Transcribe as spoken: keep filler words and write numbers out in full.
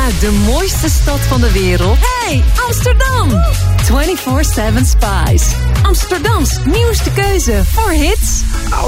uit de mooiste stad van de wereld. Hey, Amsterdam! vierentwintig zeven Spice. Amsterdams nieuwste keuze voor hits.